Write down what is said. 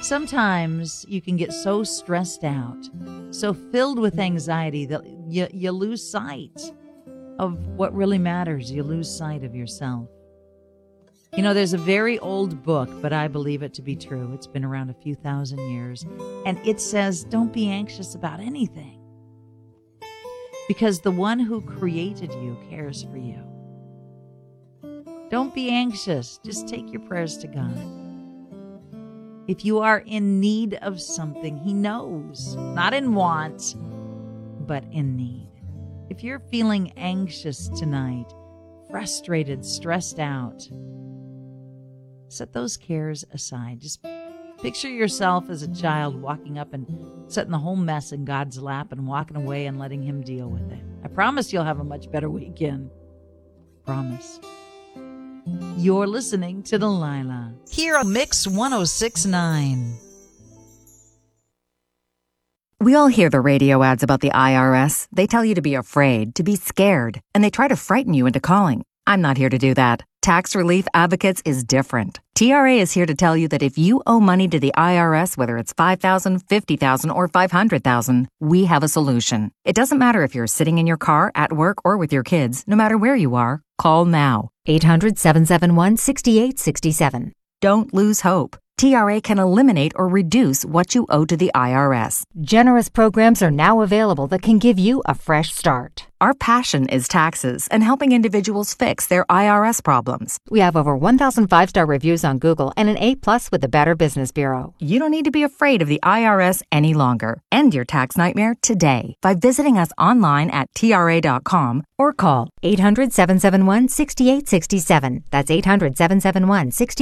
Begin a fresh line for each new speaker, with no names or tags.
Sometimes you can get so stressed out, so filled with anxiety that you lose sight of what really matters. You lose sight of yourself. You know, there's a very old book, but I believe it to be true. It's been around a few thousand years. And it says, don't be anxious about anything, because the one who created you cares for you. Don't be anxious. Just take your prayers to God. If you are in need of something, He knows. Not in want, but in need. If you're feeling anxious tonight, frustrated, stressed out, set those cares aside. Just picture yourself as a child walking up and setting the whole mess in God's lap and walking away and letting Him deal with it. I promise you'll have a much better weekend. Promise. You're listening to Delilah here on Mix 106.9.
We all hear the radio ads about the IRS. They tell you to be afraid, to be scared, and they try to frighten you into calling. I'm not here to do that. Tax Relief Advocates is different. TRA is here to tell you that if you owe money to the IRS, whether it's $5,000, $50,000, or $500,000, we have a solution. It doesn't matter if you're sitting in your car, at work, or with your kids. No matter where you are, call now.
800-771-6867.
Don't lose hope. TRA can eliminate or reduce what you owe to the IRS.
Generous programs are now available that can give you a fresh start.
Our passion is taxes and helping individuals fix their IRS problems.
We have over 1,000 5-star reviews on Google and an A+ with the Better Business Bureau.
You don't need to be afraid of the IRS any longer. End your tax nightmare today by visiting us online at TRA.com or call
800-771-6867. That's 800-771-6867.